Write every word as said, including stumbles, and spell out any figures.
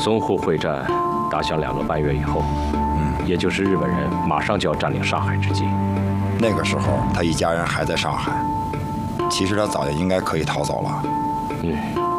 淞沪会战打响两个半月以后，嗯，也就是日本人马上就要占领上海之际。 那个时候，他一家人还在上海。其实他早就应该可以逃走了。 嗯。